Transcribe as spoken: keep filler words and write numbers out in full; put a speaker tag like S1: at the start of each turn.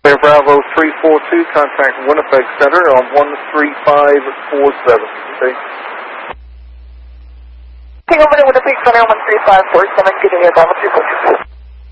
S1: Air Bravo three four two, contact Winnipeg Center on one three five four seven. Okay.
S2: Take over to Winnipeg Center, one three five four seven, getting Air Bravo three four two.